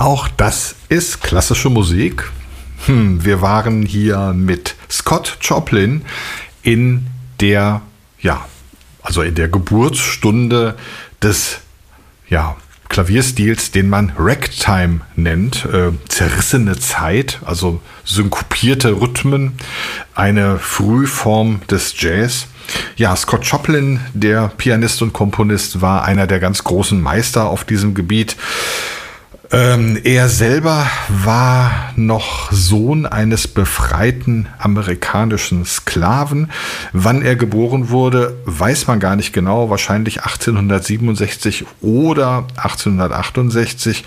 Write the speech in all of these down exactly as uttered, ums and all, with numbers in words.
Auch das ist klassische Musik. Hm, wir waren hier mit Scott Joplin in der, ja, also in der Geburtsstunde des, ja, Klavierstils, den man Ragtime nennt, äh, zerrissene Zeit, also synkopierte Rhythmen, eine Frühform des Jazz. Ja, Scott Joplin, der Pianist und Komponist, war einer der ganz großen Meister auf diesem Gebiet. Ähm, er selber war noch Sohn eines befreiten amerikanischen Sklaven. Wann er geboren wurde, weiß man gar nicht genau. Wahrscheinlich achtzehnhundertsiebenundsechzig oder achtzehnhundertachtundsechzig.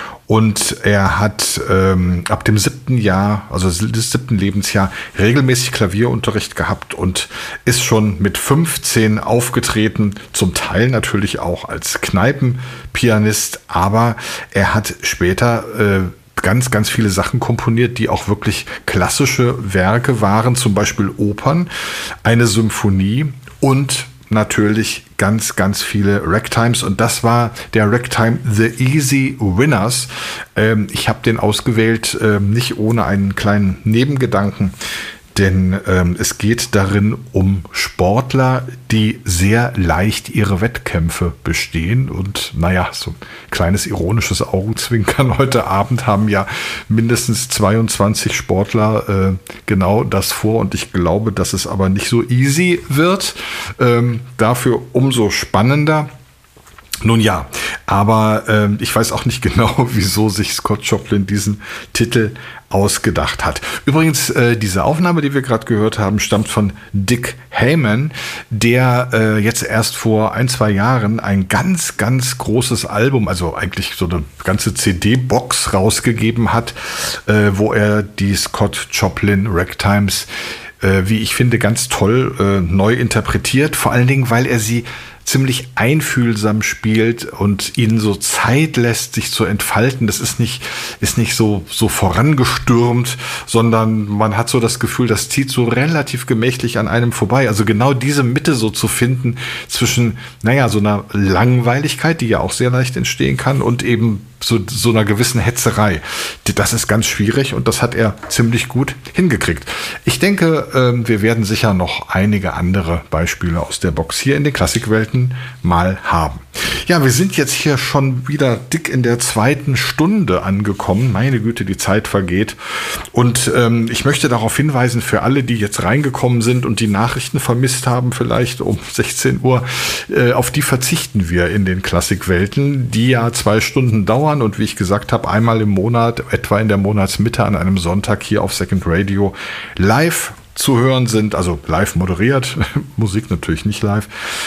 Und er hat ähm, ab dem siebten Jahr, also des siebten Lebensjahr, regelmäßig Klavierunterricht gehabt und ist schon mit fünfzehn aufgetreten, zum Teil natürlich auch als Kneipenpianist, aber er hat später äh, ganz, ganz viele Sachen komponiert, die auch wirklich klassische Werke waren, zum Beispiel Opern, eine Symphonie und natürlich ganz, ganz viele Ragtimes, und das war der Ragtime The Easy Winners. Ähm, ich habe den ausgewählt, ähm, nicht ohne einen kleinen Nebengedanken, denn ähm, es geht darin um Sportler, die sehr leicht ihre Wettkämpfe bestehen. Und naja, so ein kleines ironisches Augenzwinkern. Heute Abend haben ja mindestens zweiundzwanzig Sportler äh, genau das vor. Und ich glaube, dass es aber nicht so easy wird. Ähm, dafür umso spannender. Nun ja, aber äh, ich weiß auch nicht genau, wieso sich Scott Joplin diesen Titel ausgedacht hat. Übrigens, äh, diese Aufnahme, die wir gerade gehört haben, stammt von Dick Hayman, der äh, jetzt erst vor ein, zwei Jahren ein ganz, ganz großes Album, also eigentlich so eine ganze C D-Box rausgegeben hat, äh, wo er die Scott Joplin Ragtimes, äh, wie ich finde, ganz toll äh, neu interpretiert. Vor allen Dingen, weil er sie ziemlich einfühlsam spielt und ihnen so Zeit lässt, sich zu entfalten. Das ist nicht, ist nicht so, so vorangestürmt, sondern man hat so das Gefühl, das zieht so relativ gemächlich an einem vorbei. Also genau diese Mitte so zu finden zwischen, naja, so einer Langweiligkeit, die ja auch sehr leicht entstehen kann, und eben so, so einer gewissen Hetzerei. Das ist ganz schwierig und das hat er ziemlich gut hingekriegt. Ich denke, wir werden sicher noch einige andere Beispiele aus der Box hier in den Klassikwelten mal haben. Ja, wir sind jetzt hier schon wieder dick in der zweiten Stunde angekommen. Meine Güte, die Zeit vergeht. Und ähm, ich möchte darauf hinweisen, für alle, die jetzt reingekommen sind und die Nachrichten vermisst haben, vielleicht um sechzehn Uhr, äh, auf die verzichten wir in den Klassikwelten, die ja zwei Stunden dauern und wie ich gesagt habe, einmal im Monat, etwa in der Monatsmitte an einem Sonntag hier auf Second Radio live zu hören sind, also live moderiert, Musik natürlich nicht live.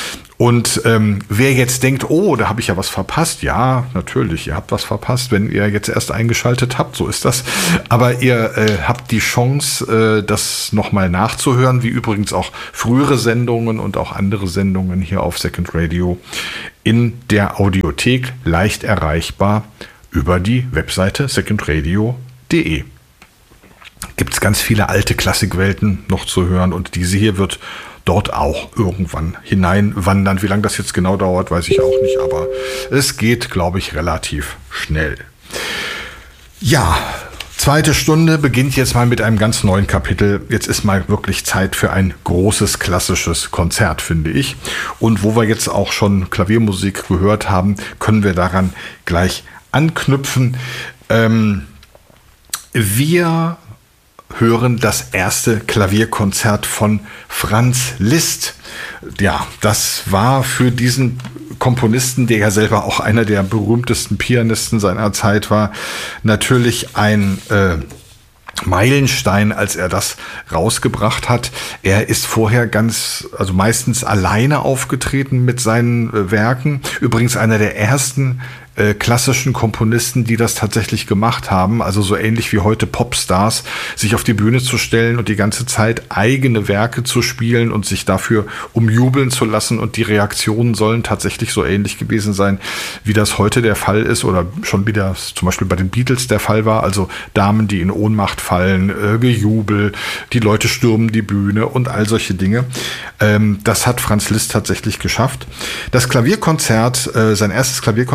Und ähm, wer jetzt denkt, oh, da habe ich ja was verpasst, ja, natürlich, ihr habt was verpasst, wenn ihr jetzt erst eingeschaltet habt, so ist das. Aber ihr äh, habt die Chance, äh, das nochmal nachzuhören, wie übrigens auch frühere Sendungen und auch andere Sendungen hier auf Second Radio in der Audiothek, leicht erreichbar über die Webseite second radio punkt de. Gibt es ganz viele alte Klassikwelten noch zu hören und diese hier wird dort auch irgendwann hineinwandern. Wie lange das jetzt genau dauert, weiß ich auch nicht, aber es geht, glaube ich, relativ schnell. Ja, zweite Stunde beginnt jetzt mal mit einem ganz neuen Kapitel. Jetzt ist mal wirklich Zeit für ein großes klassisches Konzert, finde ich. Und wo wir jetzt auch schon Klaviermusik gehört haben, können wir daran gleich anknüpfen. Ähm, wir hören das erste Klavierkonzert von Franz Liszt. Ja, das war für diesen Komponisten, der ja selber auch einer der berühmtesten Pianisten seiner Zeit war, natürlich ein äh, Meilenstein, als er das rausgebracht hat. Er ist vorher ganz, also meistens alleine aufgetreten mit seinen äh, Werken. Übrigens einer der ersten äh, klassischen Komponisten, die das tatsächlich gemacht haben, also so ähnlich wie heute Popstars, sich auf die Bühne zu stellen und die ganze Zeit eigene Werke zu spielen und sich dafür umjubeln zu lassen, und die Reaktionen sollen tatsächlich so ähnlich gewesen sein, wie das heute der Fall ist oder schon wieder zum Beispiel bei den Beatles der Fall war, also Damen, die in Ohnmacht fallen, äh, Gejubel, die Leute stürmen die Bühne und all solche Dinge. Ähm, das hat Franz Liszt tatsächlich geschafft. Das Klavierkonzert, äh, sein erstes Klavierkonzert wurde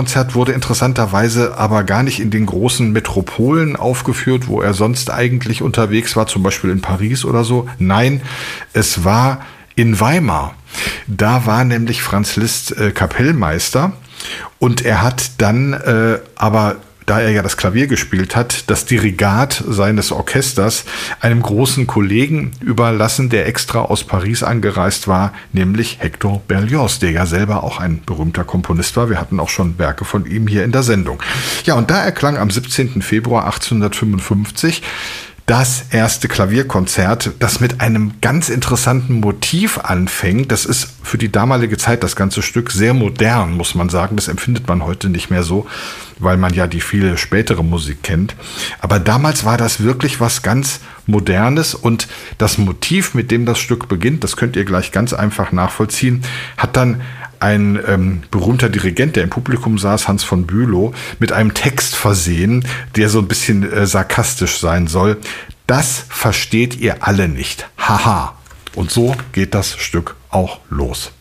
wurde interessanterweise aber gar nicht in den großen Metropolen aufgeführt, wo er sonst eigentlich unterwegs war, zum Beispiel in Paris oder so. Nein, es war in Weimar. Da war nämlich Franz Liszt äh, Kapellmeister und er hat dann äh, aber, da er ja das Klavier gespielt hat, das Dirigat seines Orchesters einem großen Kollegen überlassen, der extra aus Paris angereist war, nämlich Hector Berlioz, der ja selber auch ein berühmter Komponist war. Wir hatten auch schon Werke von ihm hier in der Sendung. Ja, und da erklang am siebzehnten Februar achtzehnhundertfünfundfünfzig das erste Klavierkonzert, das mit einem ganz interessanten Motiv anfängt. Das ist für die damalige Zeit, das ganze Stück, sehr modern, muss man sagen. Das empfindet man heute nicht mehr so, weil man ja die viele spätere Musik kennt. Aber damals war das wirklich was ganz Modernes und das Motiv, mit dem das Stück beginnt, das könnt ihr gleich ganz einfach nachvollziehen, hat dann ein ähm, berühmter Dirigent, der im Publikum saß, Hans von Bülow, mit einem Text versehen, der so ein bisschen äh, sarkastisch sein soll. Das versteht ihr alle nicht. Haha. Und so geht das Stück auch los.